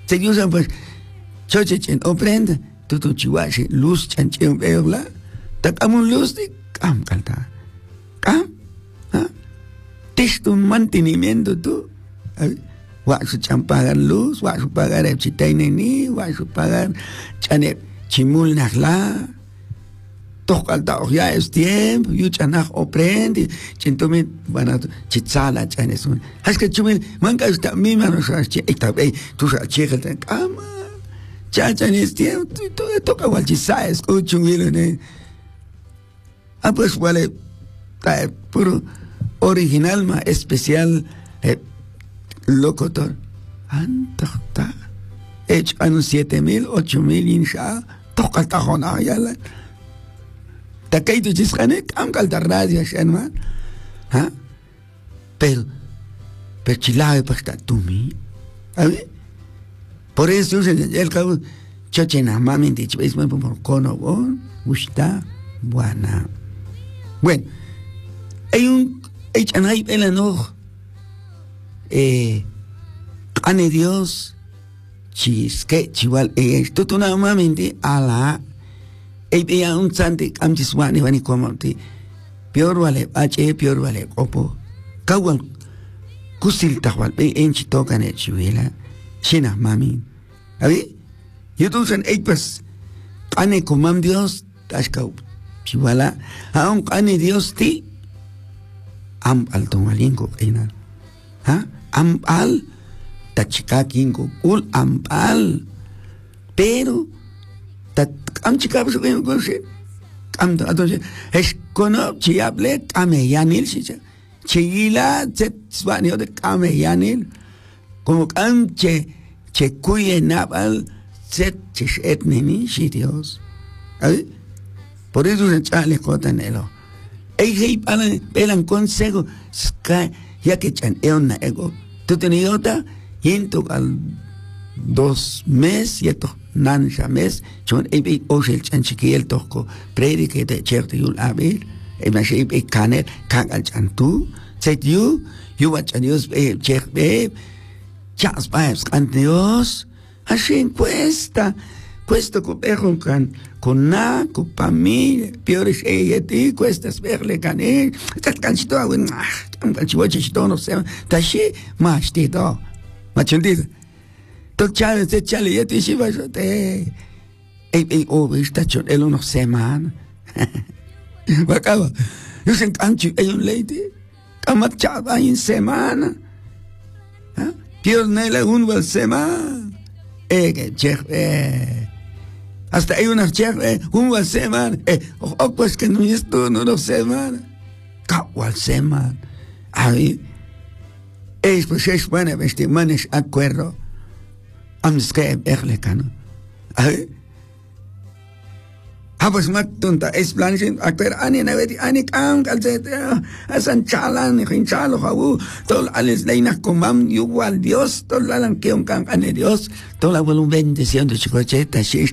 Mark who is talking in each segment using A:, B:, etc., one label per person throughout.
A: Se usan pues, choche chen ofrenda, tu chihuache, luz chancheo beobla, tacamos luz de cam calta. Cam, ¿ah? Tienes un mantenimiento tú. Vas a pagar luz, vas a pagar el chitaineni, vas a pagar chane chimul nachla. Toca ya es tiempo, yo chanaj oprende, chintomen van a chitzala chanes. Es que chumel, manca está mi mano, está bien, tú sabes, chica, cama, chacha en este tiempo, tú toca igual chizá, escucho, mire, pues vale, puro original, ma especial, locutor, antota, hecho a unos 7,000, 8,000, insha, toca el tajona, ya la. Takaitu chiscane, camcal de radio, hermano. ¿Ah? Pero chilave para estar tú, mi. ¿A ver? Por eso, el cabo, chochena, mami, dicho, es muy por cono, gusta, buena. Bueno, hay chanay, el no, ane Dios, chisque, chival, esto tú nada más, ala. Ya un sante amchiswani vani komoti peor vale peor vale opo kawal kusil tahwal enchi tokan echuela shina mami abi yo tusan pas ane komam Dios tashka chiwala aun ane Dios ti am alton alingo ina ha am al tachika kingo ul am al pero am chica pues am entonces es cono chiable ameyanil chigila swani de ameyanil como che cuye nabal set etneni si Dios por eso se chale cotanelo hey pelan consejo ya que chan eona ego tú teniota yento al 2 meses y esto nan mes chon ebe oshel chanchikiel toko predike de cherte yul abel e ma shebe kanel kagal chantu set you watch and Dios cherbe chas baes kan Dios así cuesta copejo con na con familia peores ti cuesta verle canel tat canchito awen canchiwoche chito no se tashi más tito machondito to chale ya te shiva yo te está chon el unos semana bacaba yo se cancho hay un leite camat chava en semana Dios nela un buen semana que hasta hay una un buen semana pues que no es tú no lo semana cuál semana ahí pues es buena vestir manes acuerdo amskeb erlekano habas matunta es planchen akter ani naveti ani kam kalzete asan chalan hinchalo hawu tol ales leina komam igual Dios tol lalan que un kan ane Dios tol la bendición de chicocheta shish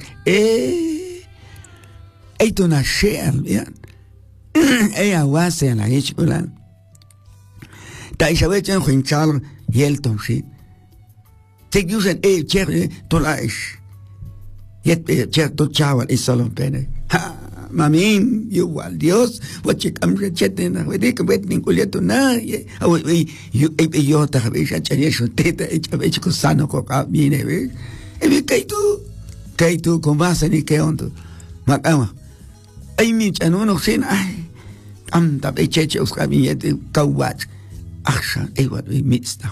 A: eito na share bien wase la ichulan ta ishawechen hinchalo yelton shi te usan cher tolaish yet cher to chaval is solo pene ha mamin igual Dios wache kamre chetena wedi que vet ninguleto na yo ta habisha chanesho teta echabecho sano ko mine ve kaitu con base ni que ondo makama ay mi chanuno sin ay am ta becheche uskamiete kawach acha igual mitsta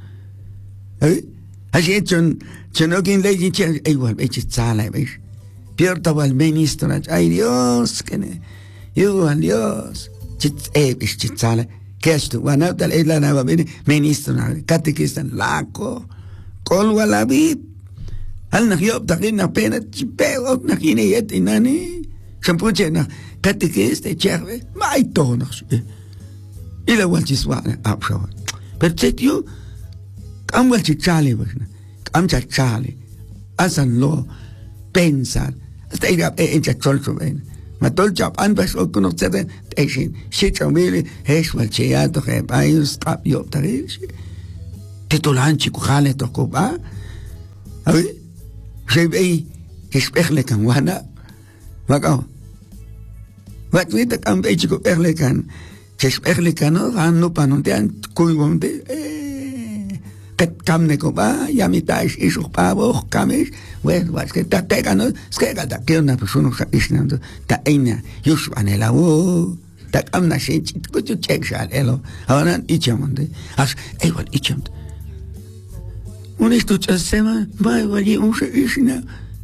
A: así chon quien le dice igual sala ves pierda al ministro ay Dios que igual Dios sala que esto bueno tal es la nueva ministro catequista laco col wala bib al nahiop takin pena chipeo nakine yet inani champuche na catequista cherve mai tono y la walchiswana apshaw pero yo am wel chale am chale asan lo pensar hasta ir en cholso ven matol chap an bas o conocer tesin shichamile es wal cheato que payos capio tarish titulan chico jale toko ba A ver, se ve que espejle can wana. Macao. Watwita can ve chico perle can. Que espejle can no panontean cuibonte. Que camne coba, ya mitad es un pavo, cames. Bueno, es que ta tega no, es que gata que una persona está diciendo, ta ina, yo suane la wo. Tak am na shit ko tu check shal elo awan ichamonde as ewal ichamonde unestu chasema vai vali unse isina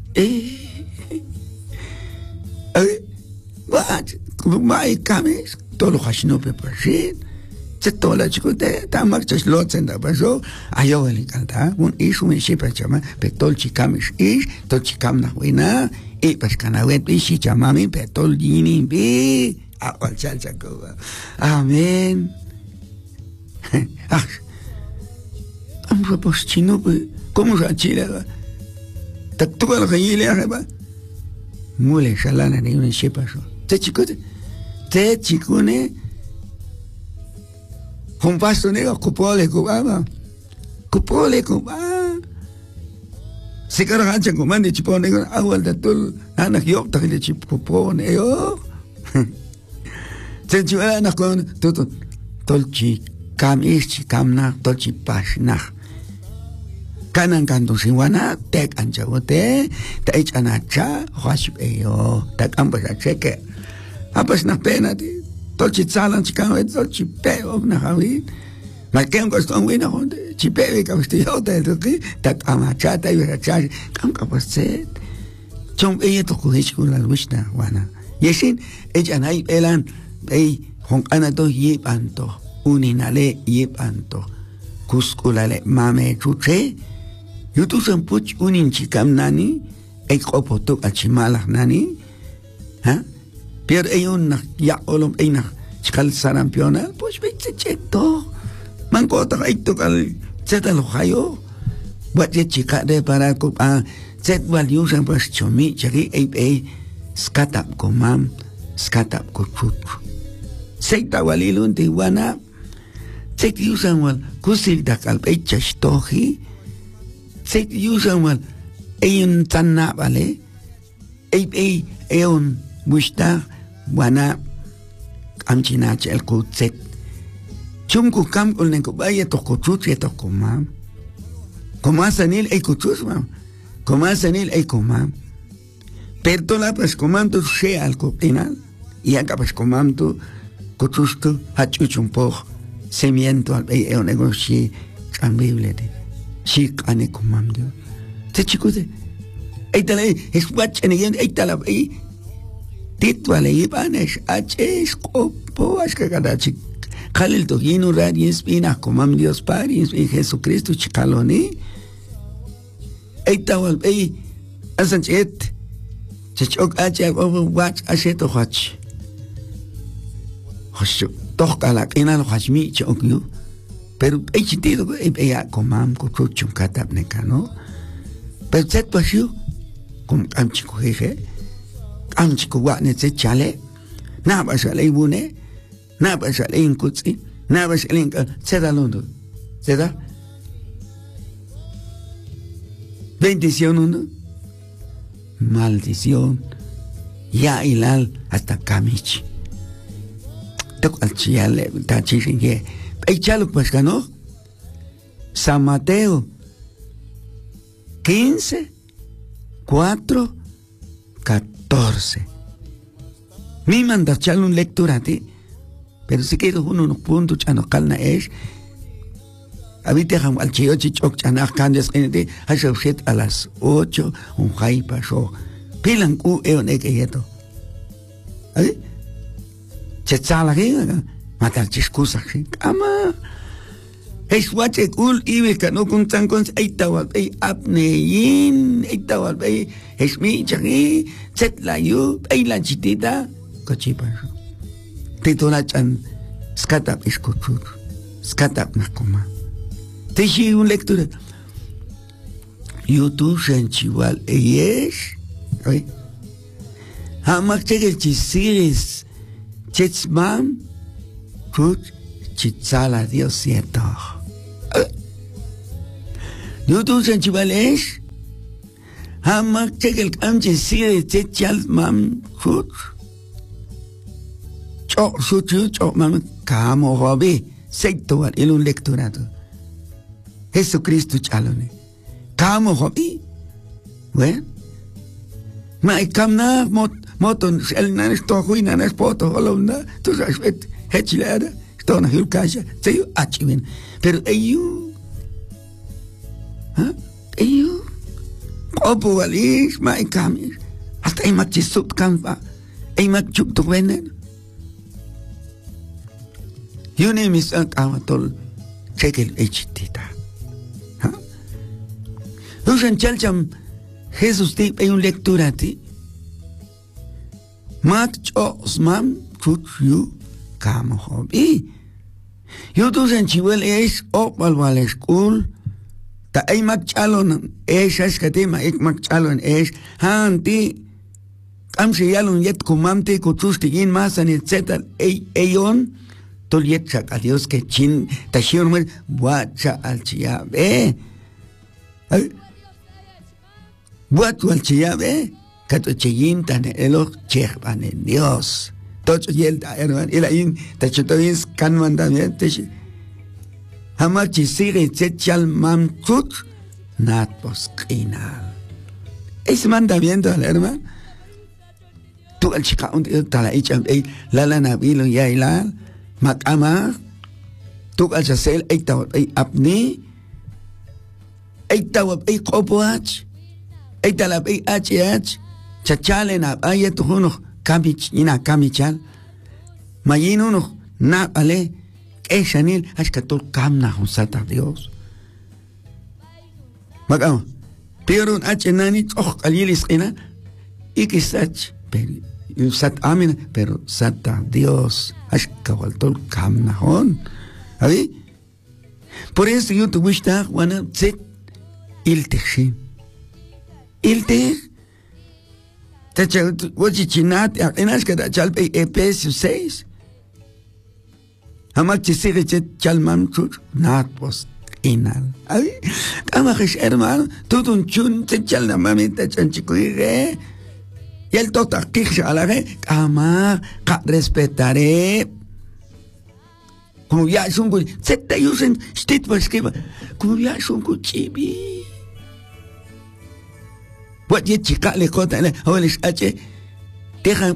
A: what mai kames tolo khashno pe pershit se tola chico te tamak chas lotsenda baso ayo vali kanta un isu me shipa chama pe tol chikamis is tol chikam na wina e pas kana wet ishi chama mi pe tol dini bi Amén. Vamos a poschino, ¿cómo se achila? Tactuca la calle arriba. Mule, shalana, ni un shepaso. Te chicone. Un pasto negro, cupole, cubaba. Cupole, cubaba. Se cargacha comande chipone, agua de todo. Ana, yo, te chipone, yo. Senchuela na con todo tolchi cam ichi camna tolchi pasna kanan kanto siwana tek anjawote ta ichana cha hwasip eyo ta ambasa cheke apas na pena di tolchi tsalan chikam tolchi pe of na hawi ma ken koston wina honde chipe ka vestido de ta amacha ta iba cha kam ka paset chom eye to kuhish con la luchna wana yesin echana elan ei hong anato yipanto uninale yipanto kuskulale mame chuche yutu sampuch unin chikam nani ei qopoto achimalak nani ha pier ei un ya olom ei na chikal sarampiona pues veinte cheto manko ta ei to kal zeta lo hayo wat ye chika de para ko zet value san pas chomi chagi ei skatap ko mam skatap ko chut Seita walilun tiwana Sek yusan wal kusil dakal pecha shtohi Sek yusan wal eyun tanna vale eyun bushta wana amchinach el kutsek chumku kam kulnen ko baya to kuchut ye to komam komasanil ey kuchus mam komasanil ey komam pertola pas komam tu she al kopinal y acá pas komam tu Kuchusto hachuchun po semiento al eo negoci cambible de chic ane comando te chico de eitale es watch en again eitala tituale ibanes aches copo as que cada chic Khalil togino radies pina comam Dios paris y Jesucristo chicaloni eitawal asanchet chichok ache watch aseto watch Toch kalak inal hashmi chokyu pero hay sentido ya comam cochuchum katap nekano pero set pasio com amchico jeje amchico wane se chale na basale bune na basale inkutsi na basale seda londo seda bendición uno maldición ya ilal hasta kamichi Tok alchiale tachishinge echalo pues ganó San Mateo 15 4 14 mi manda echarle un lectura a ti pero si quieres unos puntos chano calna es habite ham al chio chichok chanach candes en a las 8 un jai pasó pilan ku eon ekeyeto ¿eh? Chala gena matar chiscusa ama es wache kul ibe kanu kun tan kon eitawal ei apnein eitawal ei es mi chagi set la yu ei la chitita cochipa titola chan skatap escuchur skatap nakoma te shi un lectura YouTube senchival es oi hamak chegel chisiris Chitzman, Kut, Chitzala, Dios cierto. YouTube senchival es Hamak chekel amche sigue chal mam chut. Chok mam kamo hobi secto el un lectorado. Jesucristo chalone. Kamo hobi. Bueno. Ma ikamna moton el nanes to huina nanes poto holonda. Tu sabes hechilada. Stona hulkasha. Seyo achivin. Pero ellos. Ellos. Opo walis ma ikamis. Hasta imak chisut kanfa. Imak chup tu wenen. Yune misak amatol chekel echitita. Usan chalcham Jesus tip hay un lectura ti. Mak chos mam chuchu kamo hobi. Yo tusan chiwel es opal wal school. Ta ay mak chalon es katima ek mak chalon es hanti kam se yalon yet kumamte kutusti in masan etcétera ayon tol yet chak a Dios que chin tashion mal wacha al chiabe. Watu al chiabe kato chiyin tan elo chehban en Dios. Tocho yel da herman ila in tachotois kan mandamiento. Hamachi sigue chal mam chut nat posquina. Ese mandamiento al hermano. Tú al chica un tala icham la nabilo ya ilal makama. Tú al chasel tawab apni. Tawab qopoach. Talab hh. Chachalen ab ayatuhuno kamich ina kamichal. Mayinuno na ale. Shanil ashkatul kamna husata Dios. Magam. Pero nani och alilis ina ikisach pero sat amina pero sata Dios ashkawaltul kamna hon. ¿Abi? Por eso yo te gusta wana zet iltexin. Ilte tacha wachichinat enashkada chalpe Efesios 6. Hamak chisire chalman chut nat was inal. Abi, kamakish hermano, tutun chun chal na mamita chanchikuire. Y el tota kish alare, kama ka respetaré. Como ya es un zeta yusen stit was kiba. Como ya es un chibi. What yet chika le kota le awalish ache. Dejan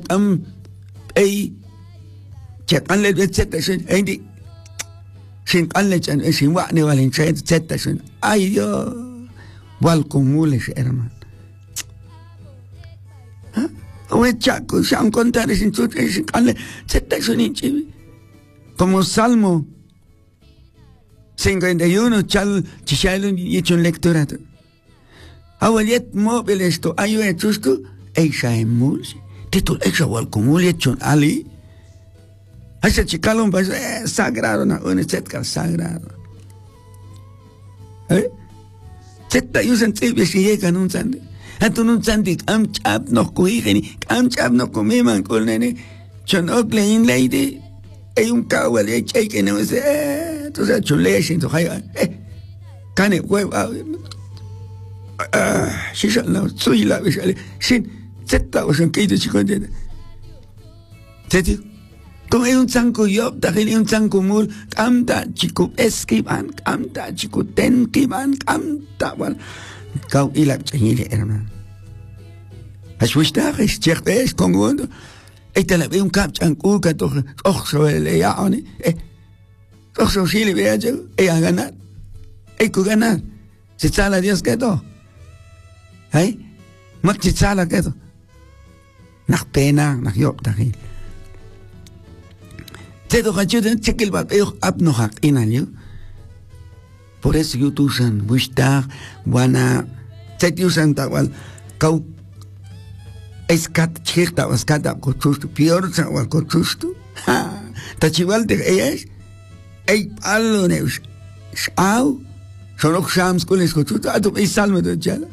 A: chekan le etcétera sin sin canle sin wani walin etcétera sin ay Dios wal cumules hermano o chaco san contar sin canle etcétera sin como Salmo 51 chal chichalun y hecho lectura awalet móvil esto ayo echusto eisa emus titul eisa wal cumul hecho ali. Hasta chicalón pues sagrado na un etcétera sagrado. Zeta yusen tibes si llegan un sande. Atun un sande am chap no kuigeni, am chap no comiman con nene. Chon okle in lady. Hay un kawal hay que no sé. Entonces chule sin to hay. Cane hueva. Si no soy la vez sin zeta o son que de chico de. Zeta como hay un zanco yo, también un zanco mul, camta chico esquivan, camta chico tenquivan, camta wal, kau ilak chahile hermano. Aswistag is zegt es con gundo. Te la veo un cap chancu que toch so le ya oni. Toch so chile vea yo, a ganar. Ku ganar. Se sala Dios que to. Mak se sala que to. Nach pena, nach yo dahin. Chekel bat ab noch in año. Por eso yo usan wishtag wana set usan tawal kau eskat chirta waskata kochustu pior sa wal kochustu ha tachival de ellas allo neus au solo shams con les kochustu a tu salmo de chala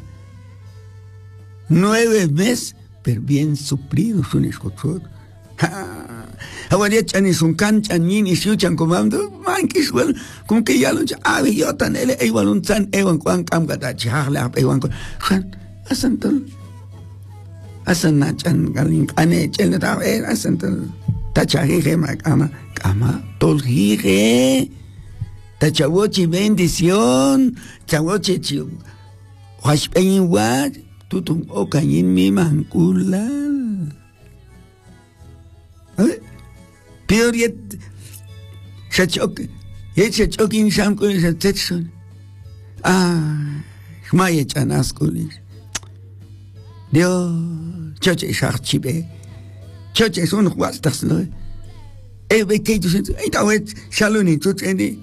A: 9 meses pero bien suplidos son escuchados. Ahora ya ni son canchan ni escuchan comando, man que igual que ya lo ya yo tan ele igual un san ewan cuan cam gata charla ewan asantol asanachan galin ane chel ta asantol tachaje kama tolhije tachawochi bendición chawochi chi washpein wat tutum okayin mi mankulal pioriet shachok yechachok in shamkul shatson maye chanaskulis Dios choche sharchibe choche son huastas lo ve que tú sientes tawet shaloni tucheni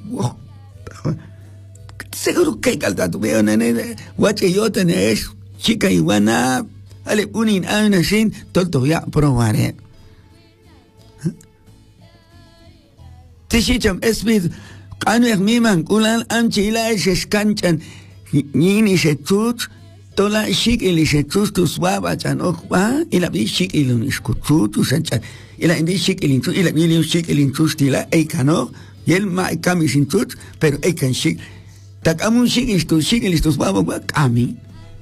A: seguro que calda tu veo nene wache yo tenes chica iguana ale unin ana shin tolto ya provare tishicham esbid kanwer miman kulan amchila shkanchan nini shechuch tola shikili shechuch tu swaba chan okwa ila bi shikili nishkuchu tu shanchan ila indi shikili tu ila bi shikili tu stila ekano yel ma kamishin chuch pero ekan shik takamun shikili tu swaba kami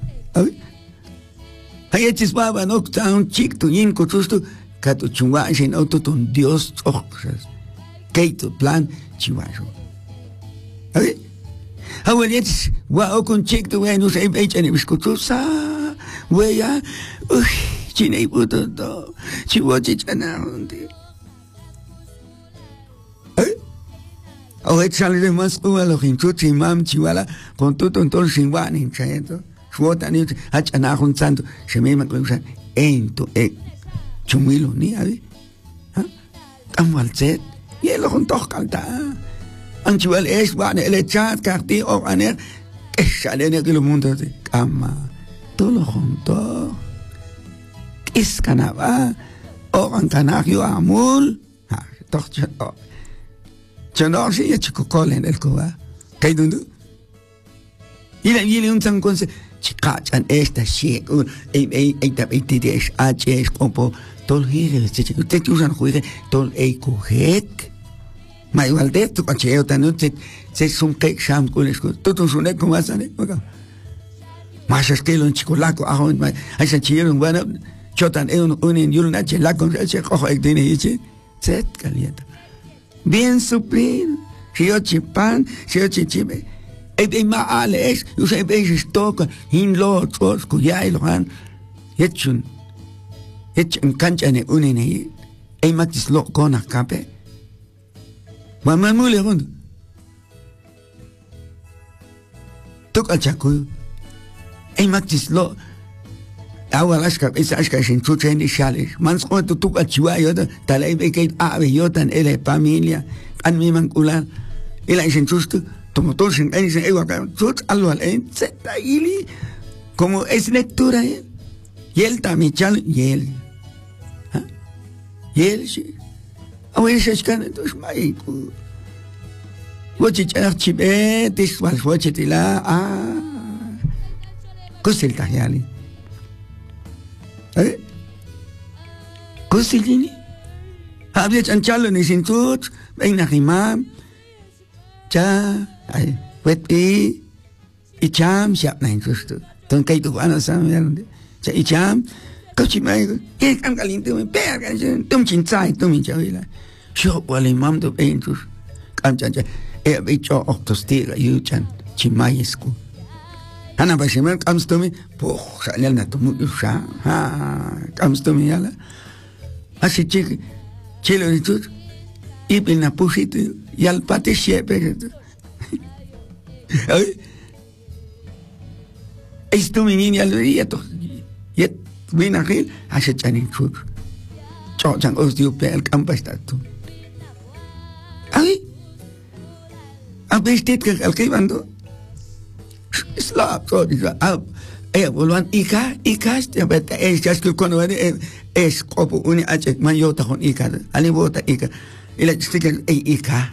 A: hayachis baba no town chik tu yin kuchustu katu chungwa shin autoton Dios ochas keito plan chiwajo Hawel jetzt wa okun chik tu we no sei bechani biskutusa we ya chine puto do chiwochi chana undi Ohet sale de mas uwa lo hinchuchi mam chiwala con tuto entonces shinwani chaito Suotani hachana hun santo shemema kusan ento chumilo ni abi amalzet yelo hun toch kalta anchuel es wane ele chat karti o aner eshalene que lo mundo de kama todo junto is kanaba o ankanagio amul toch chano si chikokolen el kuba kaidundu ila yele un san konse chikachan esta shit tapetides hs como tol hige te usan juige tol kuhek ma igual de tu pacheo tanu se sun cake sham kules todo sunek como asane más es que lo chicolaco ajo esa chieron bueno chotan un en yulna chela con se cojo ek tiene yiche set calienta bien suplir si chipan si chichibe Ebe ma alles, you say base stoken, in Lord, was Kuyailhan, Yetchun Kanchane Unine, a matis lock gonna cape. Mamma Mulehund took a chaku, a matis lock. Our Alaska is Ashkash in two trainee shalish. Man's going to took a chihuahua, Talebekate Aveyot and Ele Familia, and Miman Kulan, Elias Chustu. Como todos en ese igual todos algo en zeta ili como es lectura y él también chal y él sí a ver si es que entonces mai voy a chibe después voy a tirar cosil tajali cosilini había chanchalo ni sin todos ven a rimar cha ay weti icham siap nain sustu ton kai tu ana sam yalde cha icham kochi mai ke kan kalin tu pe kan tum chin tsai tum min chawila sho wale mam do pein tu kan cha be cho octostiga yu chan chimai sku ana ba shimer comes to me po shalel na tu mu sha ha comes to me yala así chilo ni tu ipin na pushito yal pate shepe esto mi niña lo yeto yet wina gil hace chanin chur chochan os dio pel campastatu ay abestit que al que bando slap so diga volvan ika este beta es ya que cuando es copo uni h mayota con ika ali bota ika ila sticker ika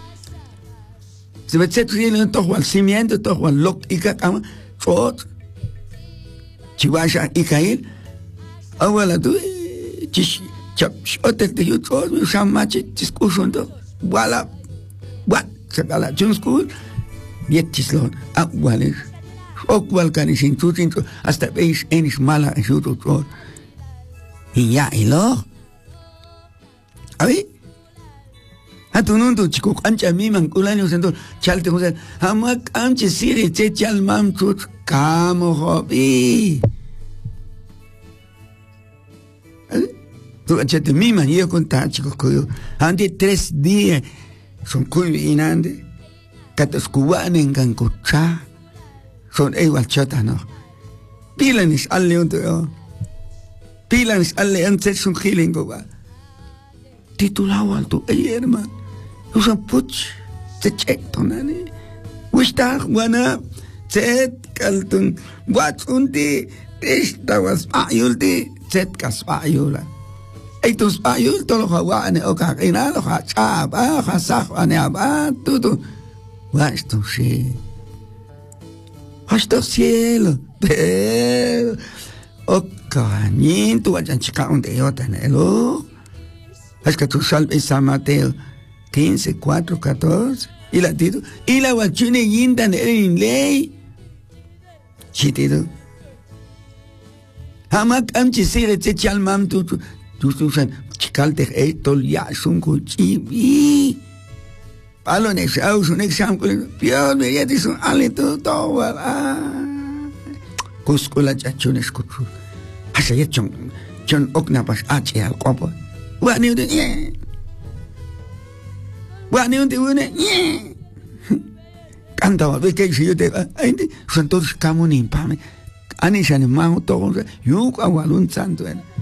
A: se ve trielen toch wel cimiento toch wel lok ika kama fort chiwasha ikail awala tu chish chap hotel de youtube shamachi discussion to wala what se gala jun school yet chislon awale o cualquier sin chuchinto hasta veis en mala en su tutor y ya y lo a ver a tu nundo chico cancha mi man culano sento chalte jose ama cancha siri che chal mam chut camo hobby tu achete mi man yo contar chicos coyo ande 3 días son cuinande katos cubanos en Cancocha son igual chota no pilanis alle und pilanis alle antes un gilingo va titulado alto hermano usa puch te check tonani wista wana set kaltun wat undi esta was ayulti set kas ayula eitos ayul tolo hawane oka inalo ha chaba ha sahwane aba tutu Esto sí. Hasta cielo. O cañín, tú vayan chica un de otra, ¿no? Es que tú salves San Mateo 15, 4, 14. Y la tito. Y la guachune yindan en ley. Chitido. Hamak am chisire te chalmam tu san chikalte esto ya sun kuchibi. Palo en exaus, un examen, Dios me ya dice, ale todo, Cuscula chachun escuchu. Hasta ya chon oknapas ache al copo. Wani un de, Wani un de una, Cantaba, ve que si yo te va, son todos camonín, pame. Anishan en mano todos, yuk agualun santo,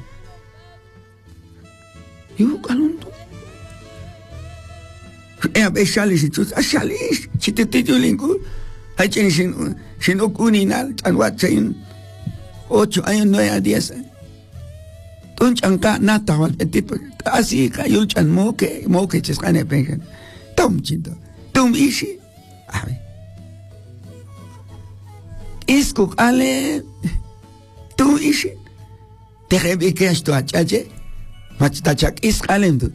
A: Yuk alunto. Shalis, shalis, si te titulingo, hay quienes sin ocuninal, tan watchain 8 años, 9 a 10. Tun chanka nata, tipo, así, cayul chan moque, chescane pension. Tom chinto, tom ishi. Iskuk ale, tu ishi. Te rebeque esto a chache, machitachak iskalendo.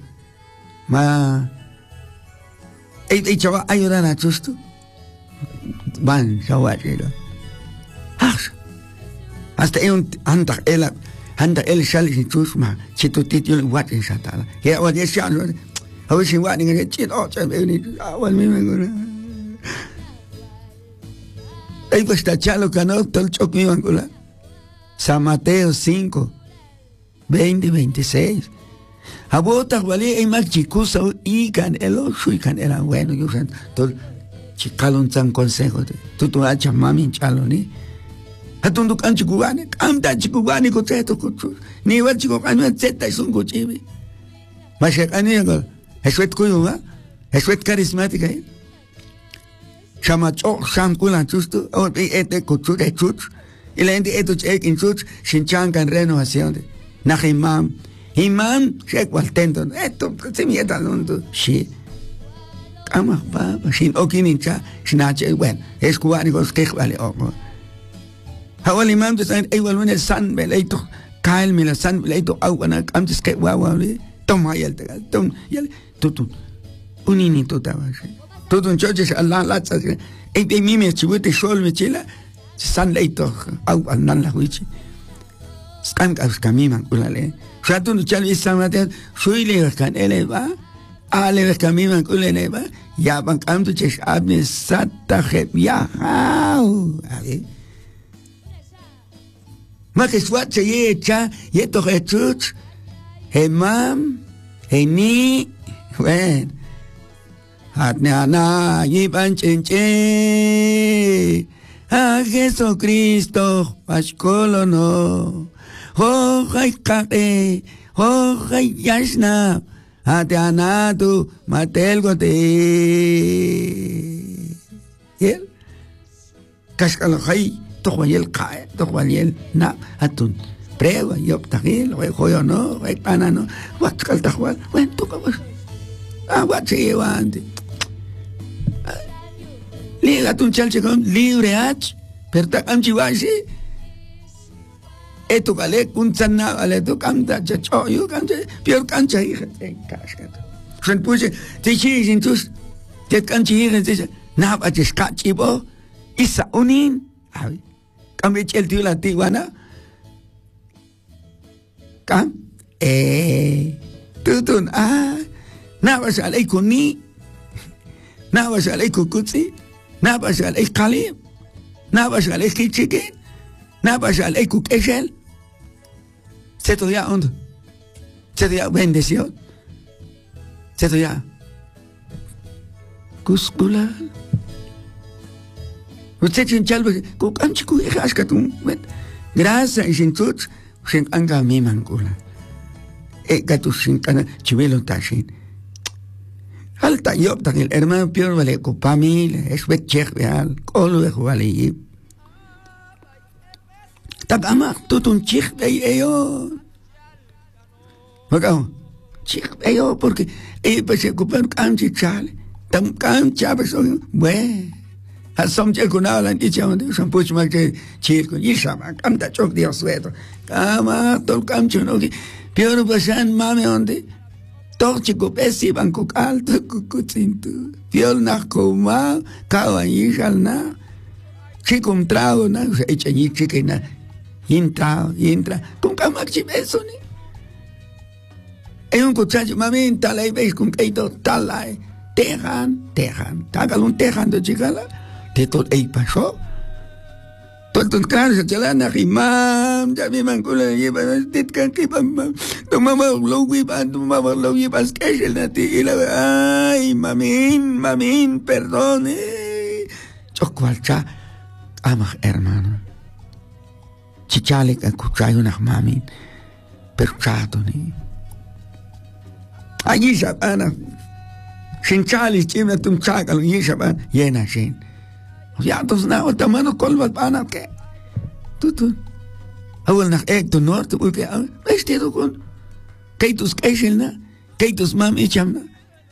A: Ey chava ayudan a chusto. Van chawachero. Hasta un anda el sale sin chusma. Chito titio wat en satala. Ya wat es ya. A ver si wat en el chito ni awal mi me. Ey pues está chalo cano tol chok mi mangula. San Mateo 5 20, 26. Abota vale hay más chicos y can el ocho y can era bueno yo san todo chicalon tan consejo tú hacha mami chalo ni atundu kan chicubane amta chicubane ko teto ko ni va chico kan zeta es un cochibi más que anigo eso es cuyo eso es carismática chama cho san kulan justo o este cochu de chuch y la gente esto check in chuch sin chancan renovación na imam Imam, se cualtento, esto se mieta donde sí. Ama baba, sin okinincha, sin hache, bueno, es cubano que vale ojo. Hawal imam de san igual un el san beleito, cael me la san beleito agua na antes que guawale, toma y el tegal, tom y el tutu. Uninito tabas. Tutu choches Allah latsa. E mime chibuete sol me chila, san leito agua nan la huichi. Scan camiman culale. Satu no chal San soy le can eleva, ale camiman culeleva, ya van canto ches abne sata ya. Ma que swat se echa, y esto Jesús, Emam, Eni, wen. Hatneana, yiban chenche, a Jesucristo, Pascolo no. Oh, hay cae, oh, hay yasna, ate anatu, matelgote. ¿Yel? Cascalo hay, tohuayel cae, tohuayel na, atun. Prueba, yo tagil, o joyo no, o pana no, huacal tahual, bueno, tú como. What se lleva antes. Liga tu chalche con libre H, pero ta camchivashi. Esto vale un sana vale tu canta chacho yo canta peor cancha hija en casa. Son puse te sin tus te cancha hija te na va te skachibo isa unin Ay, cambia el tío la tiguana. Cam, tutun, nabas alay kuni, nabas alay kukutsi, nabas alay kali, nabas alay kichike, nabas alay kukeshel. Se to ya hondo, se to ya bendición, se to ya kuskula. Usted chinchal, kukanchiku hashkatun, gracias y sin tuch. Shin anga mi mangula. Gatu shin kana chivelo tashin. Alta yo tan el hermano Pior vale copami, es betchech real, colo de jugar Tagama, tutun chich yo. Magao, chich yo porque pues se ocupan canchi chale. Tam cancha pues bueno. Asom che kunala ni chamande sampuch ma che chirko yishama kamta chok dia sueto kama tol kamcho no ki pior pasan mame onde toch chico pesi banco alto kukutintu pior na koma kawa yishal na chikum trago na echa ni chikena intra con kama chibeso ni un cuchacho mame talai ves con keito talai tejan tagalun tejan de chigala Tetot pasó. Todo claro, se chalana rimam, ya mi mancula lleva dit kan que mamá, tu mamá lo viva, tu mamá lo viva, es que el nati la ay, mamín, perdone. Chocualcha, ama hermano. Chichale que escuchay una mamin, pero chato ni. Allí sabana. Shinchali chimna tum chacal y shaban, llena shin. Ya tos na o tamano kolbat pana ke. Tutun. Awal nach to norte porque vestido con keitus keishilna, keitus mam ichamna.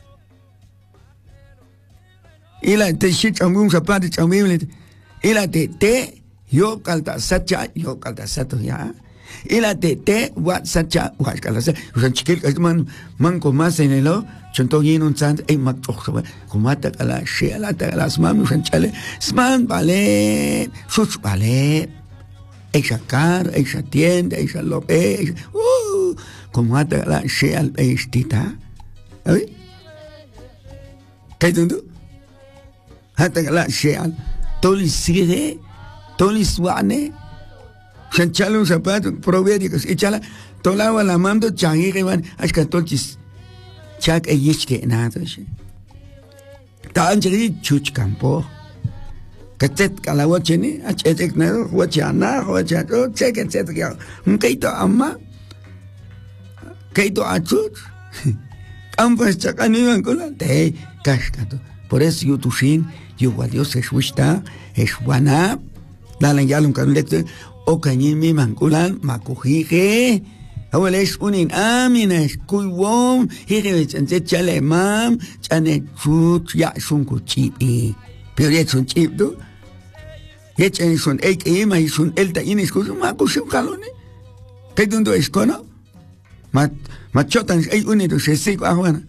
A: Ila te shit amum sapati chamimlet. Ila te yo kalta sacha ya. Ila te wat sacha wat kalta sa. Usan chikil man komas en elo. Chonto yin un sant ay magchoksa kumata kala shela ta las mam usan chale sman vale such vale ay shakar ay shatienda ay shalope kumata kala shel ay stita ay kay tundu hata kala shel toli sire toli swane chanchale un zapato proverbios echala tolava la mando changi que van ashkatolchis Chak yishke nada she. Tanjeri chuch campo. Katet kalawacheni, achetek nado, wachana, wachato, check et cetera. Keito amma. Keito achut. Campo es chacani mancola. Te cascato. Por eso yo tushin, yo Dios es wishta, es wana. Dalan yalun canulecto, o cañimi mancolan, macujije. Ahora es unin aminas kuiwom hije chanse chale mam chane chut ya sun kuchipi pero ya sun chip do ya chane sun ma sun elta inis kusu ma kusu kalone que dundo es kono machotan ay unido se sigo ahora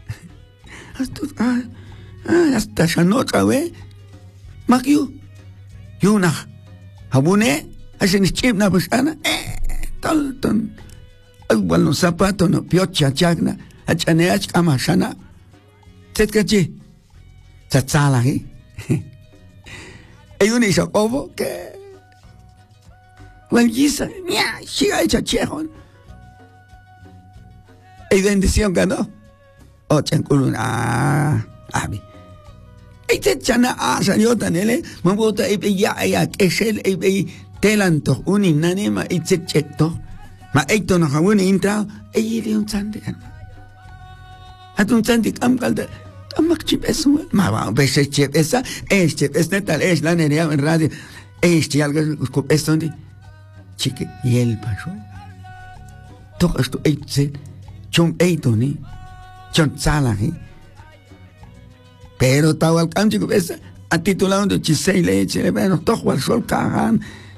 A: hasta shanota we makyu yuna habune hacen chip na busana talton Igual los zapatos no piocha chagna, achaneach amashana. Tetkachi, tzatzala, Hay un isacobo que. Well, yisa, shiga echa chejón. Hay bendición ganó. O chankulun, abi. Hay techana, salió tan ele, mamota, ya, que es el, telanto, un inanima, y se cheto. Ma eito no hawuni intra de un sande hat un sande am kalda amak chip esu ma va bese chip esa chip es netal es la nerea en radio algo usco estondi chique y el pasó todo esto eite chon eito ni chon sala pero tawal cam chico esa a titulado de chisei leche le bueno todo al sol cagan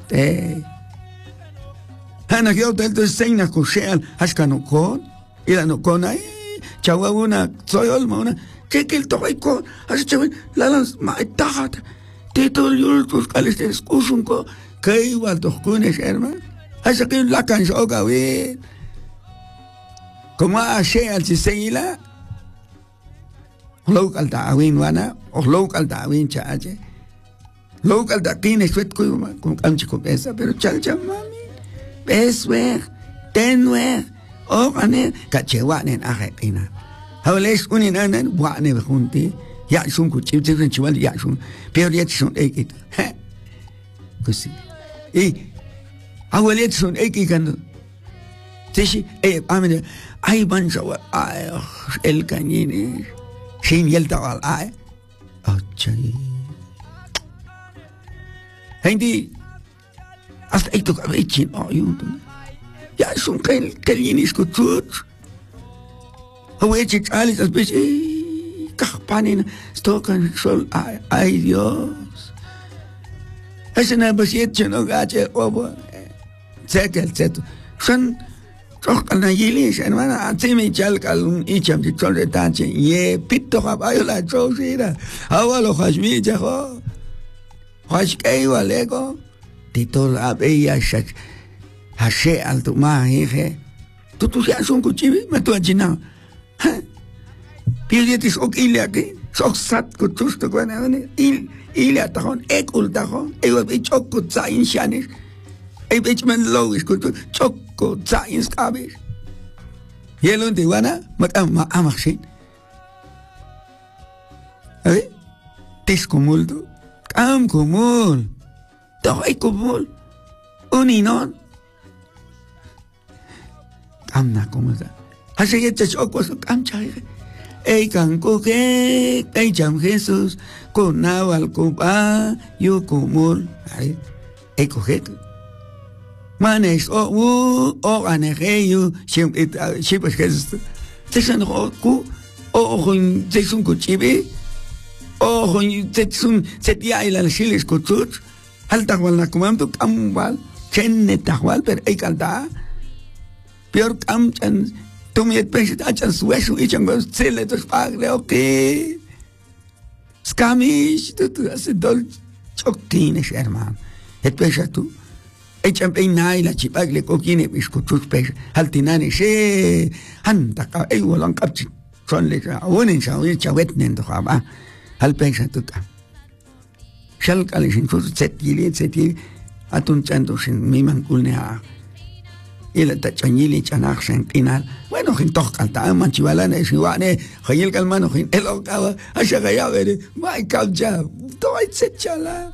A: Ana yo del seina kushel ashkano kon ila no kon ay chawa una soy olma una que el toy kon as chawa la las ma tahat Tito yul tus calistes kusunko que igual tus kunes hermano. Hasta que la canción gawe. Como hace al sistema local tawin wana o local tawin chache. Local takin suet con canchi pesa pero chal mami. Beswer, tenwer, o ane kachewanen ajepina. Hawles uninanan wane junti. Ya son cuchillos de chival ya son pero ya son ekit. Così. Y abuelet son ekikando. Tishi amene ay bansawa ay el cañine. Sin yelta al ay. Achai. Hindi hasta ito kabechin ayun. Ya son kalinis ko tut. Awechit alis as bichi. Kahpanin stokan sol ay Dios. Ese na basiet no gache obo. Zekel zetu. Son tokan na yilis hermana atimi chalkal icham di sol de tanche ye pitto kabayo la chosira. Awalo khashmi jaho. Khashkei walego. Titol abeya shach. Hashe alto ma hije. Tu ya son kuchibi me tu achina. Pilietis ook ilaki, sok sat kutusto kwenavani, ilya tahon, ekul tahon, bich okko tsayin shanis, bich men logisch kutu, chokko tsayin skabis. Yelun tiwana, amakshin. Tis kumulto, kam kumul, tohay kumul, uninon. Kam na kumulta. Hasayet sa chokko so kam chahe. Ey cancoge, ey cham Jesús, con naval copa, yo comul, ey cogeto. Manes o anejeyo, siempre Jesús. Te san ku, hun te sun kuchibi, hun te sun setia el chiles kuchut, alta wal na comando camual, chenne tahual, pero ey canta, peor cam chan. Tú me piensas, achan sueño y chango cele tus padres, ¿ok? Skamish, tú haces dol choctines, hermano. Et piensas tú, echan peinai la chipagle coquine biscuchus pes, altinani se, anda ka, walang kapchi, son le unen sa unen chawet nendo haba, al piensas tú ka. Shal kalishin sus setili, atun chando sin mi manculne a. Y la tachanyili chanach sen final. Bueno, hin toch kanta manchivalana es iguane, hayel kalmano hin elokaba, asha gaya vere, mai kalja, toy sechala.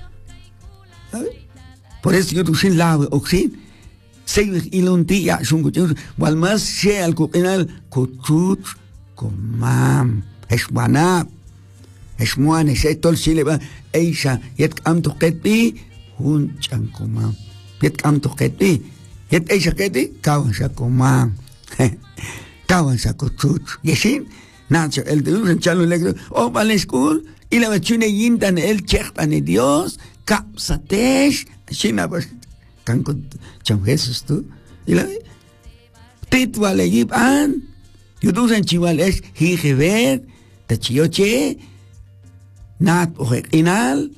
A: Por eso yo tu sin lave oxin, seiv iluntia shunguchus, walmas she al kupinal kuchut komam, eswanap. Esmuane se tol sileba, eisha yet kam to ketbi, hun chankomam. Yet kam to ketbi. Yet eisha keti, kawan sa kumang. Kawan sa kuchut. Yesin, nacho, el de un chalo electro, o vale school, y la bachune yintan el chechtan de Dios, kapsatesh, shinabas, kankut, cham Jesús tú, y la titwale yip an, yudusan chiwales, hijever, tachioche, nat ojekinal,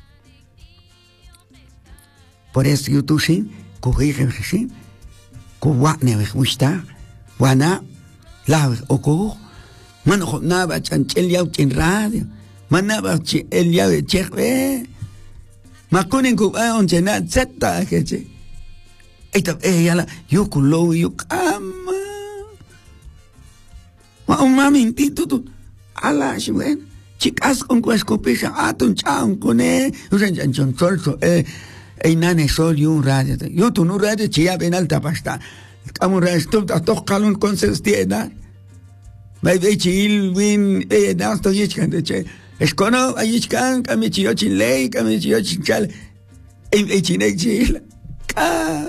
A: por eso yudusin, kuhigen gezien, kuwakne wegwista, wana, laweg oko, manogot naba chanchel jou in radio, manaba el jou chekwe, makunin kuba on chena zeta keche, etap yala yukulo yukama, ma umami titutu, ala shwen, chikas con kueskopisa atun chan kone, usan chanchon solso Ey nane sol y un radio. Yo tu no radio chia ben alta pasta. Kamu radio tu toch kalun consistida. Mai veci il win nasto yichkan de eskono ayichkan kamichio chin lei kamichio chin chal. Ey chinexil. Ka.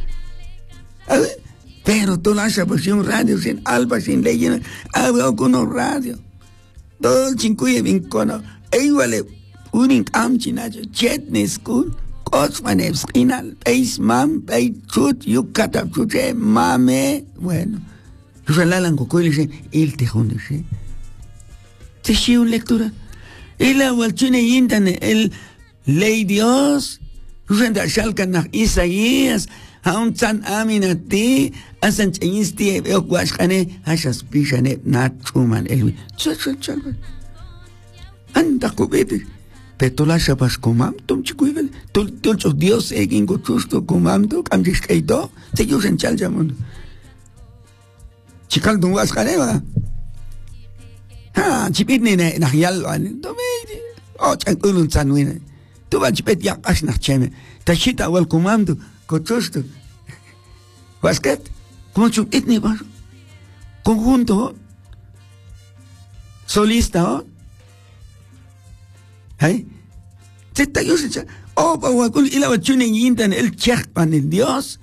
A: Pero tú lanzas pues un radio sin alba sin ley. Hablo con un radio. Todo chincuye vincono. Ey vale un incam chinacho. Chetne school. Osmanes final, peis mam, pei chut, yukata chute, mame, bueno. Los alalan coco y le dicen, il te junde, ¿sí? Te si una lectura. Y la walchune yintan el ley Dios. Renda shalkan nach Isaías. Haun tan aminati. Asan chayisti veo guashane. Hashas pishane na chuman elwi. Chal. Anda kubete. Petola shapas kumam. Tum chikuivel. Tulchos Dios egin gochusto kumam. Tu kamjish kaito. Se yusen chal jamundo. Chikal dun guashane va. Ha, chipit ni na yalwan. Domini. Oh, chankulun sanwine. Tu va chipet yak ash nach cheme. Tashita wal kumamdo. Gochusto. Basket. Como chupit ni va. Conjunto. Solista. Hey. Zeta yusen. Oh, pa wakul ila wachunen yintan el chekpan el Dios.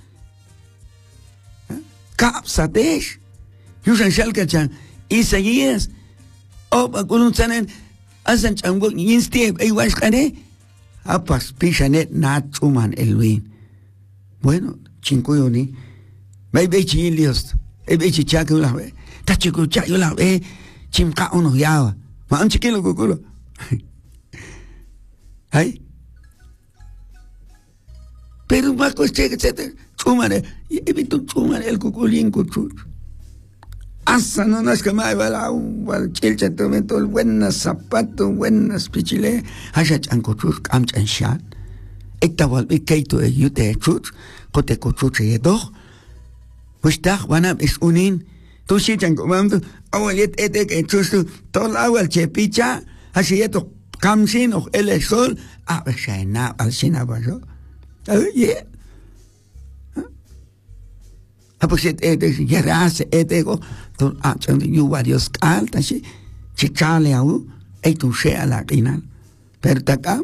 A: Kapsadesh. Yusen shalkachan. Isaías. Oh, pakulun sanen. Asan chango yinste ay washkane. Apas pishanet na chuman elwin. Bueno, chinkuyo ni. May bechi Dios. Ay bechi chaka la ve. Tachiku chayo la ve. Chimka uno yawa. Ma an chikilo kukulo. Ay. Pero Marcos cheque etcétera. Chumane. Y evito chumane el kukulin kuchuch. Asa no nas que mai bala wal chilcha tomento buenas zapato buenas pichile. Hasha chankuchuch am chanshan. Ekta wal bikaito e yute chuch. Kote kuchuch e do. Wistach wanam is unin. Tu si chankumamdo. Awalet etek e chustu. Tol awal chepicha. Hasieto kamsin och el sol. Abeshana al sinabajo. Yeah. Aposet yerase etego to achan yu varios calta si chichale au e tu sea la final pero acá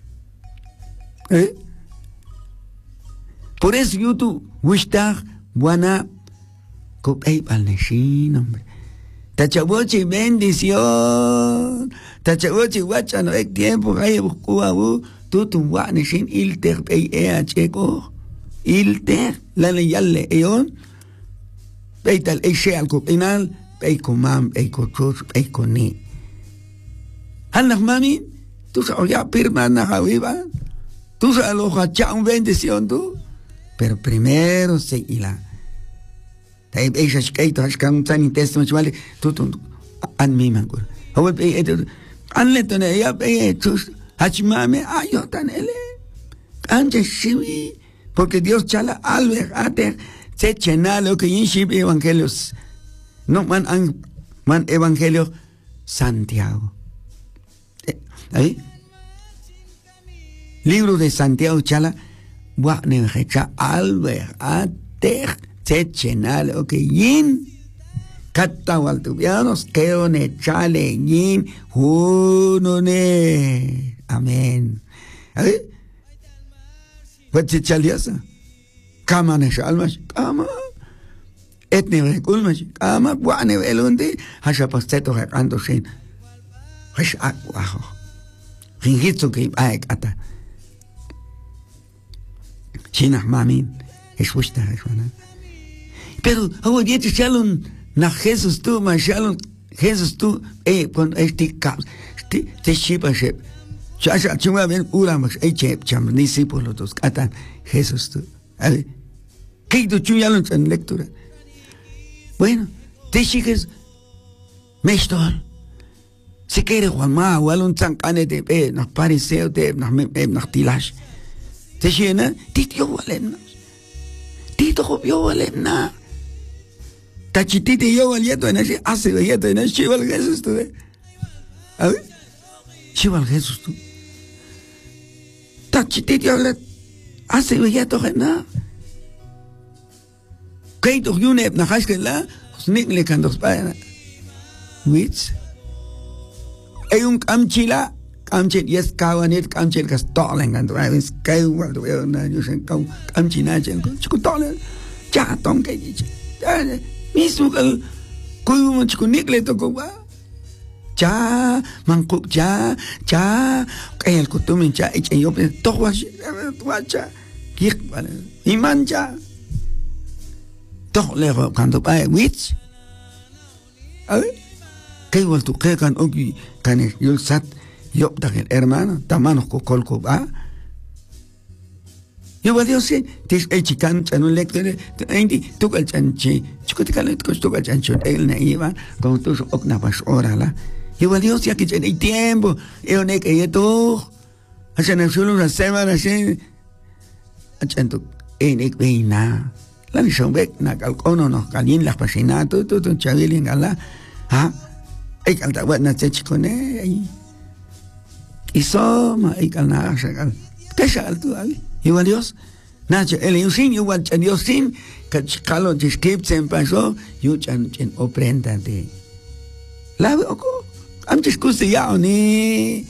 A: por eso YouTube wishtag buena co ei palneshin hombre tachabochi bendición tachabochi guacha no hay tiempo hay buscua tu wanishin ilter ei cheko ilter la yalle eon beital eishal kopinal beikomam beikochur beikoni hanach mami tú ya pirmana javiva tú lo hacha un bendición tú pero primero seguila tai eisha skaito hashkan tan testament vale tú an mi mangur hawe be anletone ya be tus hachmame ayotan ele anje shiwi porque Dios chala alber ater se chena lo que yinship evangelios no man evangelio Santiago ahí libro de Santiago chala wa ne hecha alber ater se chena lo que yin katawal tubianos queo ne chale yin uno ne amén ahí What's chaliasa? Kama ne shalmash, kama. Etne rekulmash, kama. Buane velundi, hasha pasteto hekando shin. Hash akwaho. Ringitsu ki aek ata. Shinah mamin, eswishta heshwana. Pero, hawa yeti shalun, na Jesus tu, ma shalun, Jesus tu, con esti kap, te shipa shep. Chasha chunga ben uramax chep cham discípulos dos katan Jesús tú. ¿Qué tu chuyalon en lectura? Bueno, te sigues mestol. Si quiere Juan ma walun tankane de pe nach pariseo de nach tilash. Te siena titio walenna. Tito yo walenna. Tachititi yo walieto en ese hace yeto en ese chival Jesús tú. A ver. Chival Jesús tú. Tachititi habla hace yeto gena. Que toch yune heb nach huis la, snikle kan toch spijna. Wits. Een kamchila, kamchil yes kawanet kamchil kas tolen kan toch eens kau wat we na jusen kau kamchina chen ko chiku tolen. Ja tong ke ji. Mismo kal kuyu mo chiku nikle to ko ba. Ja mangkuk ja kaya kutumin ja yo toch wacha. Kik vale. Iman ja. Toch lego cuando pa wits. A ver. Que igual tu que kan ogi kan yul sat yo también hermano tamanos cocolco va yo va Dios sí tis chican chanu lector indi tu cal chanchi chicoticalo tu cal chancho el naiva con tus oknavas orala yo va Dios ya que tiene tiempo yo ne que yo hacen solo una semana así acento en ekbeina la ni son bec na calcono nos calien las pasinato tu chavilin gala ha ay calta buena chechicone ahí y soma ay calna sagal qué sagal tú ahí igual Dios nacho el yusin igual Dios sin calo descript se pasó yo chan oprenda de la oco am discusse ya ni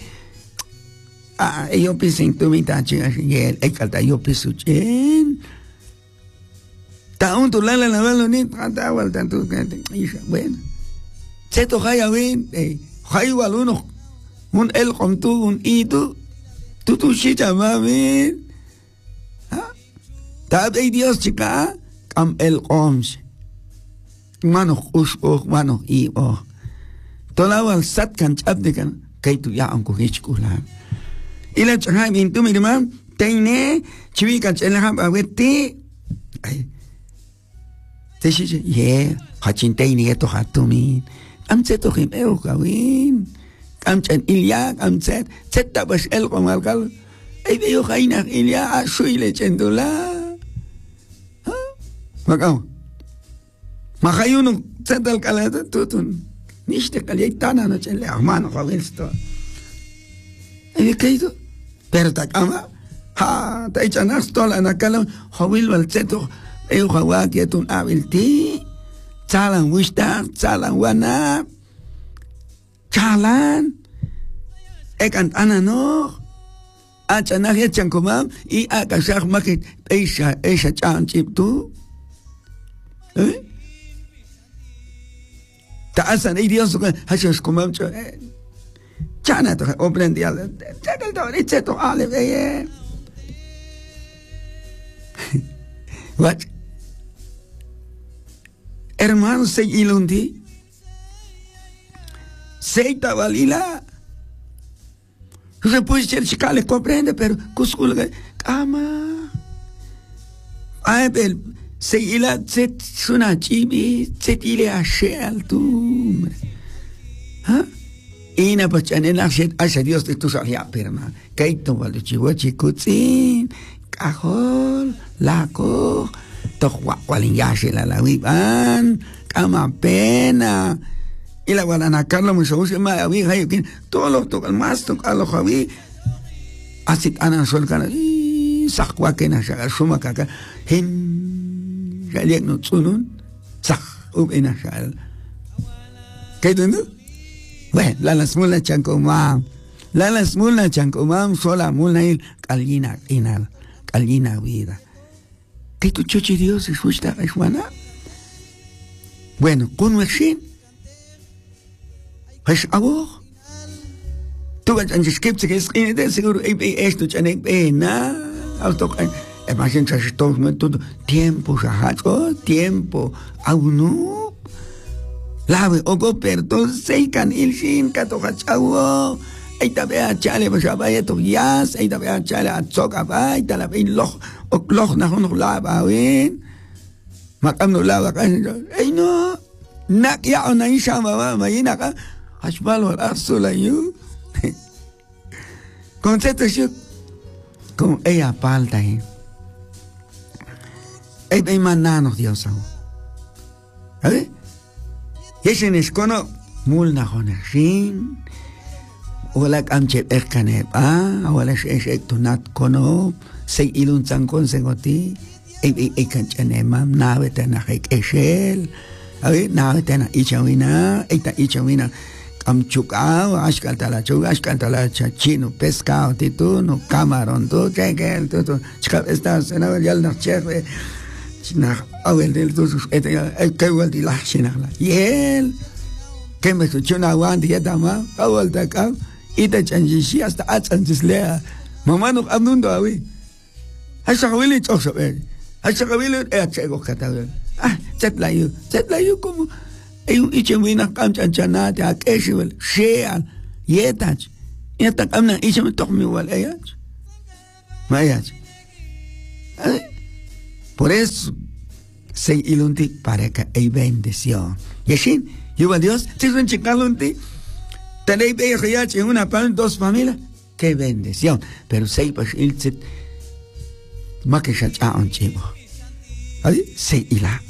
A: yo pensé en tu mitad y el calta yo pienso chen ta un tu la velo ni ta vuelta tu bueno se to hay a ver hay igual uno un el con tú un y tú chicha mami ta de Dios chica cam el coms mano usko mano y toda la sat kan chap de kan kai tu ya anko hichkula ila chai min tu mi ma teine chiwi kan chen ha ba weti ai te shi ye ha chin teine to ha tu mi am se to him el kawin am chen ilya am set ta bas el komal kal ai de yo haina ilya shui le chen dola ha makao ma hayuno set al kalata tutun nicht calentana no chen le hermano jovensto ¿y qué hizo? Pero ta cama ha ta ichanas tola na kala hawil wal seto eu hawa que tun abilti chalan wista chalan wana chalan ekan anano achana he chankomam y akashak maket eisha chan chip tu ta asan ei Dios ko hashos komam cho chana to oprendi al tekel to richeto ale veye what hermano se ilundi se tabalila se puede ser chicale comprende pero kuskul ama ay bel se ila se suna chibi se tile a shel tu ha ina pachane na shet asha Dios de tu salia perma kaito walu chiwachi kutsin kahol lako to walin yashi la wiban kama pena y la guarana Carlos me se ma abi hayokin todo lo toca más toca lo javi asit ana sol kana sakwa kena shaga suma kaka hin galek no tsunun sak ubena shal kaito bueno, la smula chankomam sola mula il kalina vida. ¿Qué tu chochi Dios es justa Juana? Bueno, con Maxine, es abo. Tú vas a escribir que es seguro esto chanek na auto imagine que todo tiempo jahacho tiempo aunu lave ogo perto seikan ilshin katohachawo aita bea chale bashabaya to yas aita bea chale atsoka ba aita la bin loch na hono lava wen makam no lava kan ay no nak ya ona isha ma mayina ka hashbal wal asula yu concepto yo con ella palta ay manano Dios ¿sabes? Yesen eskono mulna honeshin wala kamche erkane wala shek tunat kono se ilun sankon sengoti kanchane mam nawe tana hek eshel nawe tana ichawina kamchuka ashkantala chino pescado tito no camarón to chekel to chika esta sena yal na chefe na awel del todos que igual di la chinala y él que me escuchó una guante ya tama awal ta kam ita chanjishi hasta atsantislea mamá no amundo awi hasta kabili choso hasta kabili chego kata setlayo como ichemina kam chanchanate akeshwel sheal yetach Ya está camna y se me toca mi igual ella. Vaya. Por eso se ilunti para que hay bendición. Y así, yo a Dios, si son chicalunti, tenéis ya en una dos familias, qué bendición. Pero se pues il se más que ya un chivo. ¿Ahí? Se ila.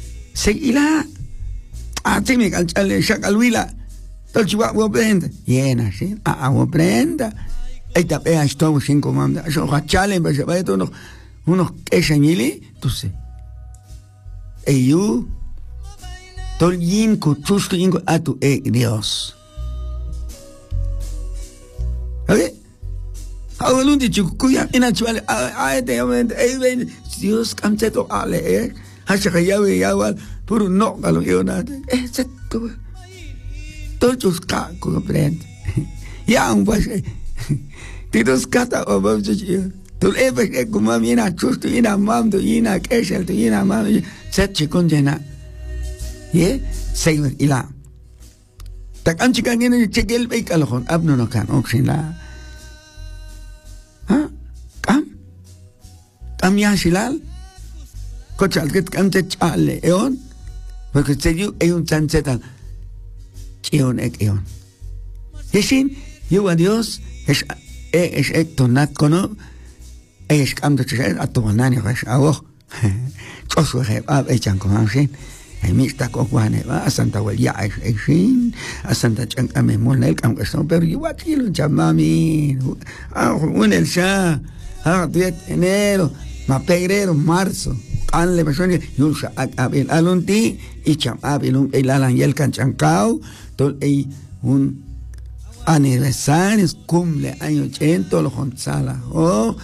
A: Sí me calchale, shakalwila. Todo chihuahua vos prenda. Llena, ¿sí? Vos prenda. Ahí te pegas todo sin comanda. Yo rachale, me lleva de unos quechañili, tú sé. Yo, todo yin cuchusto yin a tu Dios. ¿Sabes? Ahora un dicho cuya en actual Dios camcheto ale hace que ya igual puro no a lo que nada es esto todos los cacos prende ya un pues tiros cata o vamos a tú le ves como a mí na chusto y na mando y na quechel y na mando se chicon llena y se y la ta can chican en chequel ve calojón abno no can oxila Am ya silal, cochal que cante chale, eon, porque se dio un chancetal, eon. Y sin, yo a Dios es tonat cono, es cambio de a tu banana, es a vos, choso echan con así, el mixta cojuane va a Santa Huelya, es sin, a Santa Chancame Monel, aunque son, pero yo aquí lo llamami, un el sha, 10 de enero. Febrero, marzo, anle persona yulsa abil alunti y cham abil el alan yel canchancao, todo un aniversario, cumpleaños 80, los Gonzala, o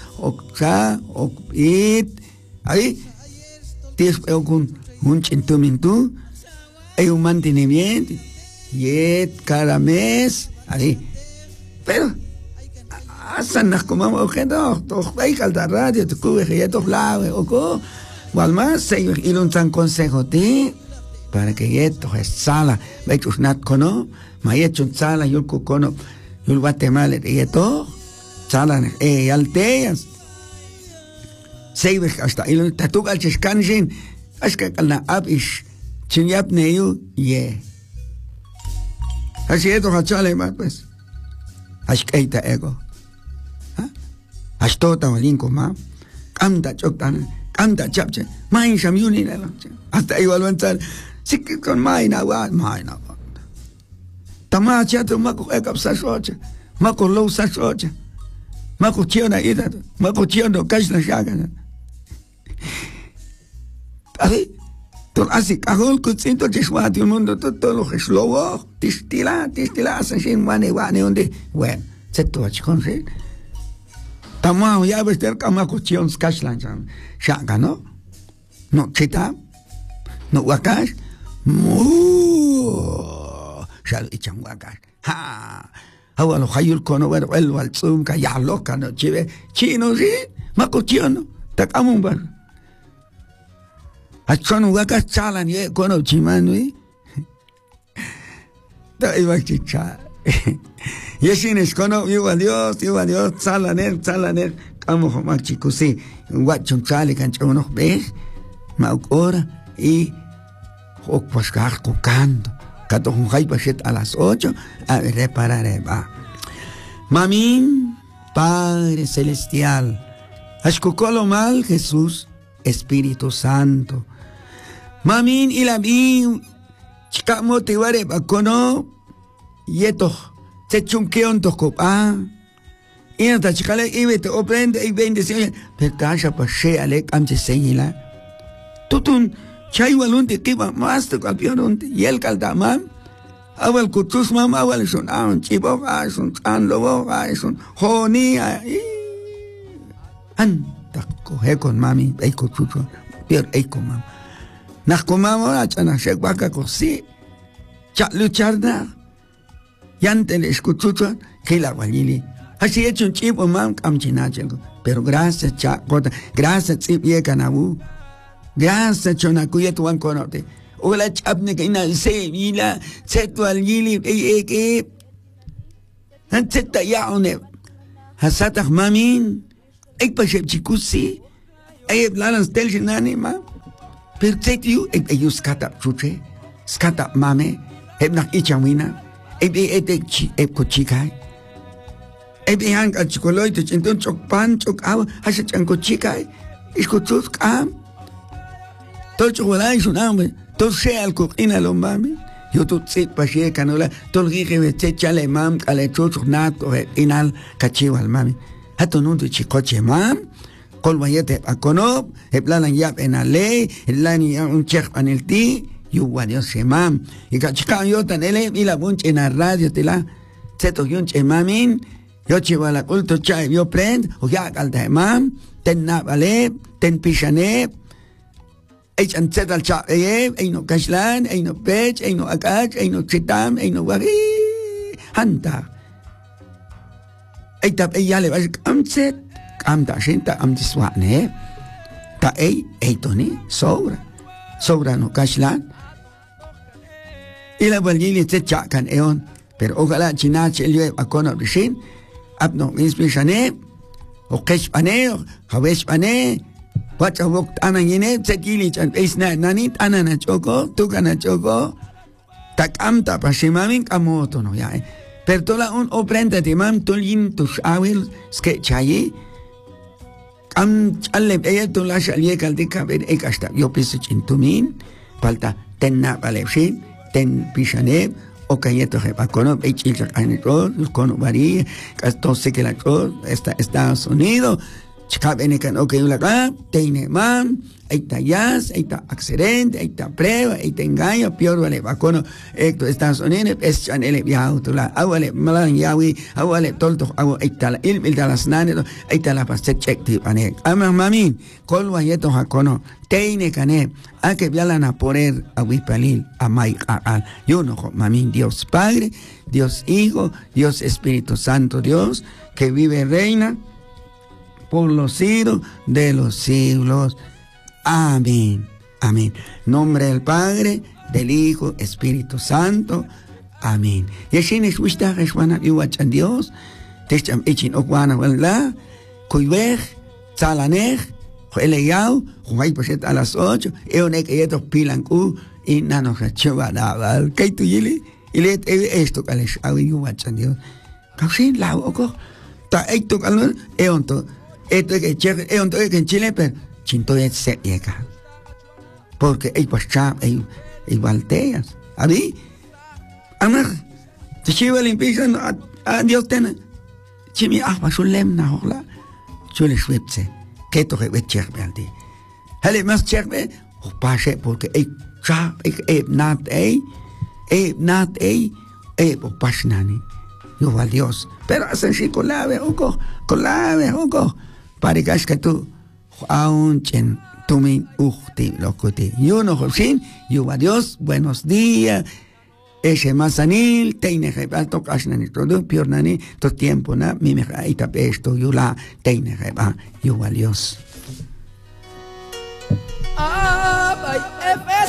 A: it, ahí, tienes un chintumintú, hay un mantenimiento, yet cada mes, ahí, pero Asan nas comamos objetos, todos hay calda radio, tu cube que ya todos lados, o más se y un tan consejo ti para que esto es sala, vechus nat cono, ma hecho sala yo cono, yo Guatemala y esto sala alteas. Se hasta y un tatu calchescanshin, es que la abish chinyap neu ye. Así esto hachale más pues. Ashkeita ego. Hasta tawalinko ma, canta choctan, canta chapche, main shamyuni la hasta igual avanzar, sí que con maina. Tama chato mako ekapsa socha, mako low sa socha, mako chiona ida, mako chiono kashna shaga. Así, todo así, cajol cucinto chiswati un mundo todo lo que es lobo, tistila, sin wane donde, bueno, se tu achikon sí. Tamao ya ves del camacuchion skashlan shanga no chita no wakash shal ichan wakash awalo hayul kono ver el walzum ka ya loca no chive chino sí macuchion takamun bar achon wakash chalan ye kono chimanui da iba chicha y así es cuando yo a Dios, salaner, como machikusi, guachon chale cancho unos ves, maukora y pues cocando, cato un jai pachet a las 8, a reparar va. Mamín, Padre Celestial, ashkukolo mal Jesús, Espíritu Santo. Mamín y la vi, chica motivare bacono, yeto. Se chunqueon tocopa y hasta chicale y vete o prende y bendición pero tasha pashe alek amche señila tutun chayualunte que va más de campeonunte y el caldaman awal kutus mam awal son chibo son lobo son jonia anta coge con mami hay kuchucho pero hay con mam nas comamos a chana shekbaka cosi lucharna Yante le escuchucho que la guayili. Así hecho un chipo mam camchinachengo. Pero gracias chacota, gracias chipie canabu. Gracias chonacuya tuan conote. Ola chapne que ina se vila, se tu algili, Antzeta ya one. Hasatach mamin. Ik pasep chikusi. Ayeb lalan stel jenani ma. Per yu yu skata chuche. Skata mame. Heb nak ichamina. Eb kochikai. Eb hang al chikoloy te chinton chok pan chok awa. Hasa chan kochikai. Iskotsus kam. Tol chokolay suname. Tol sea al kokina lo mame. Yo tu tsit pashe canola. Tol gige vete chale mam. Kale chochok nat kohe inal kachiwal mame. Hato nundu chikoche mam. Kol bayete akonob. Heblalan yap enale. Helani un chek panelti. Yuwa Dios shemam. Y kachika yo tanele. Y la bunch en la radio te la. Zeto yunch emamin. Yo chivala culto chay. Yo prend. O ya calda emam. Ten nabale. Ten pishaneb. Eich an zetal cha eyeb. Eino kashlan. Eino pech. Eino akach. Eino chitam. Eino wari. Hanta. Eitap eyale vas kamzet. Kamta shinta amtiswane. Ta eitoni. Sobra no kashlan. Y la valili te chacan eon. Pero ojalá chinache el llueve a cono rishin. Abno inspirane. O keshpane. O javeshpane. Wacha wok tanan yine. Tsekili chan isna nanit. Anana choko. Tukana choko. Takamta pashimamin kamoto no ya. Pero tola un oprenda timam. Tulin tush awil. Skechayi. Kam chaleb ella tula shalie kaldika. Ver ekashta. Yo piso chintumin. Falta tenna valeshin. Ten pishaneb, o cayeto jepacono, echilchak anetro, cono varía, castose que la cruz, Estados Unidos, chcabenecan, o que la teine mam, eita yas, eita accidente, eita prueba, eita engaño, peor vale, vacono, Estados Unidos, es chanele viauto, la aguale, malan yawi, aguale, tolto, agua, eita la ilmilta las nanes, eita la paset checti, ane, ama mamin, col vayeto jacono, teine cane, a que vialan a poner a Wipalil, a Maical, yo no, mamin, Dios Padre, Dios Hijo, Dios Espíritu Santo, Dios, que vive reina por los siglos de los siglos. Amén. Amén. Nombre del Padre, del Hijo, Espíritu Santo. Amén. Y así es wishtag es wana yuwachan Dios. Techam ichin okwana wala. Kuywech, tzalanech, eleyau, juay paset a las 8. Eonek eyetos pilanku. Y nano hachuba naval. Kay tuyili. Y let esto kalesh awi yuwachan Dios. Kausin lao oko. Ta eito kalun eonto. Esto es que eonto es que en Chile pero chinto es se llega. Porque hay pascha, hay valteas. A mí, amar, te chiva limpiezan a Dios tena. Chimi ahwa sulem na hola. Chule swipse. Que to que cherbe al di. Hale más cherbe, o pase porque hay cha, hay nat o pasnani. Yo val Dios. Pero hacen si colave, oco. Para que tú, aún chen. Tumin ukti locuti. Yo no jolsin, yo va Dios, buenos días. Ese masanil, teine jeba, tocasnani todo, piornani, todo tiempo, na, mi me jaita pesto, yo la teine jeba, yo va Dios.